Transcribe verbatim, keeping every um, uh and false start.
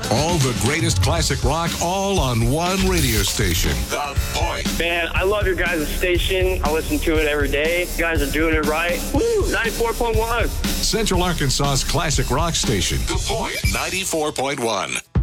All the greatest classic rock, all on one radio station. The Point. Man, I love your guys' station. I listen to it every day. You guys are doing it right. Woo! ninety-four point one. Central Arkansas's classic rock station. The Point. ninety-four point one.